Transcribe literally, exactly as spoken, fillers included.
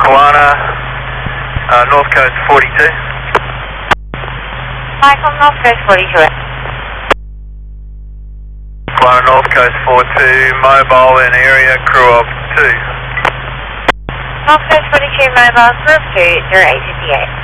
Kiwana, uh, North Coast forty-two. Michael, North Coast forty-two. Kiwana, North Coast forty-two, mobile in area, crew of two. North Coast forty-two, mobile, crew of two, zero eight fifty-eight.